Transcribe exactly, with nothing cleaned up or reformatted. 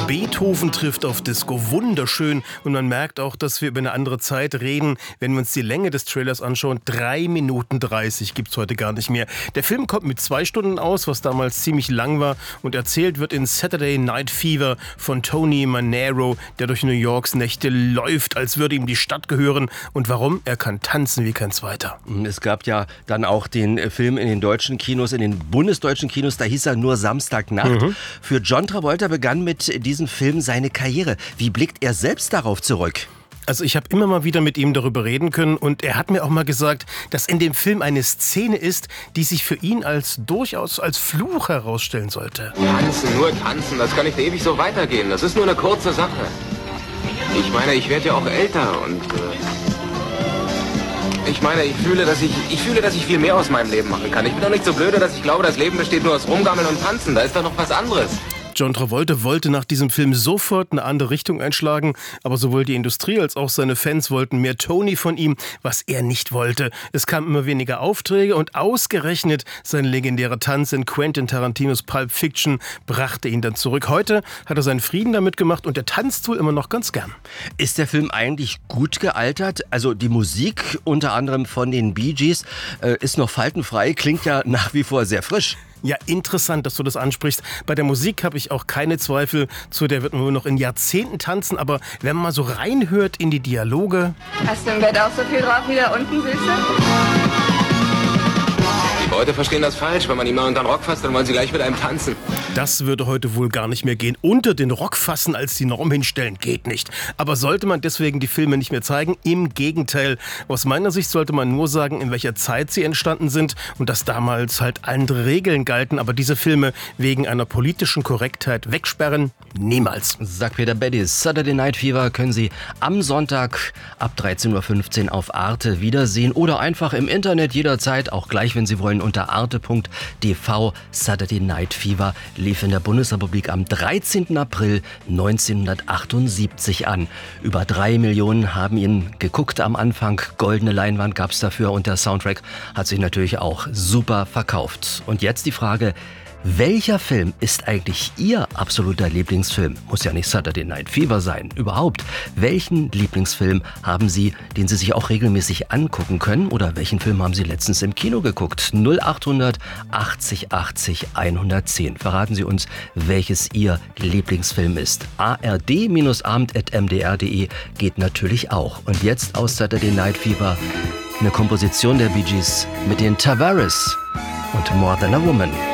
Beethoven trifft auf Disco, wunderschön. Und man merkt auch, dass wir über eine andere Zeit reden, wenn wir uns die Länge des Trailers anschauen. drei Minuten dreißig gibt's heute gar nicht mehr. Der Film kommt mit zwei Stunden aus, was damals ziemlich lang war. Und erzählt wird in Saturday Night Fever von Tony Manero, der durch New Yorks Nächte läuft, als würde ihm die Stadt gehören. Und warum? Er kann tanzen wie kein Zweiter. Es gab ja dann auch den Film in den deutschen Kinos, in den bundesdeutschen Kinos, da hieß er nur Samstagnacht. Mhm. Für John Travolta begann mit diesem Film seine Karriere. Wie blickt er selbst darauf zurück? Also ich habe immer mal wieder mit ihm darüber reden können und er hat mir auch mal gesagt, dass in dem Film eine Szene ist, die sich für ihn als durchaus als Fluch herausstellen sollte. Tanzen, nur tanzen, das kann nicht ewig so weitergehen. Das ist nur eine kurze Sache. Ich meine, ich werde ja auch älter und äh, ich meine, ich fühle, dass ich, ich fühle, dass ich viel mehr aus meinem Leben machen kann. Ich bin doch nicht so blöde, dass ich glaube, das Leben besteht nur aus Rumgammeln und Tanzen. Da ist doch noch was anderes. John Travolta wollte nach diesem Film sofort eine andere Richtung einschlagen, aber sowohl die Industrie als auch seine Fans wollten mehr Tony von ihm, was er nicht wollte. Es kamen immer weniger Aufträge und ausgerechnet sein legendärer Tanz in Quentin Tarantinos Pulp Fiction brachte ihn dann zurück. Heute hat er seinen Frieden damit gemacht und er tanzt wohl immer noch ganz gern. Ist der Film eigentlich gut gealtert? Also die Musik unter anderem von den Bee Gees äh, ist noch faltenfrei, klingt ja nach wie vor sehr frisch. Ja, interessant, dass du das ansprichst. Bei der Musik habe ich auch keine Zweifel. Zu der wird man wohl noch in Jahrzehnten tanzen. Aber wenn man mal so reinhört in die Dialoge... Hast du im Bett auch so viel drauf wie da unten, Süße? Die Leute verstehen das falsch. Wenn man ihn mal unter den Rock fasst, dann wollen sie gleich mit einem tanzen. Das würde heute wohl gar nicht mehr gehen. Unter den Rock fassen als die Norm hinstellen, geht nicht. Aber sollte man deswegen die Filme nicht mehr zeigen? Im Gegenteil. Aus meiner Sicht sollte man nur sagen, in welcher Zeit sie entstanden sind und dass damals halt andere Regeln galten. Aber diese Filme wegen einer politischen Korrektheit wegsperren? Niemals. Sagt Peter Beddies. Saturday Night Fever können Sie am Sonntag ab dreizehn Uhr fünfzehn auf Arte wiedersehen oder einfach im Internet jederzeit, auch gleich, wenn Sie wollen, unter arte punkt d v. Saturday Night Fever lief in der Bundesrepublik am dreizehnten April neunzehnhundertachtundsiebzig an. Über drei Millionen haben ihn geguckt am Anfang. Goldene Leinwand gab es dafür und der Soundtrack hat sich natürlich auch super verkauft. Und jetzt die Frage: Welcher Film ist eigentlich Ihr absoluter Lieblingsfilm? Muss ja nicht Saturday Night Fever sein, überhaupt. Welchen Lieblingsfilm haben Sie, den Sie sich auch regelmäßig angucken können? Oder welchen Film haben Sie letztens im Kino geguckt? null achthundert achtzig achtzig hundertzehn. Verraten Sie uns, welches Ihr Lieblingsfilm ist. a r d abend at m d r punkt d e geht natürlich auch. Und jetzt aus Saturday Night Fever eine Komposition der Bee Gees mit den Tavares und More Than a Woman.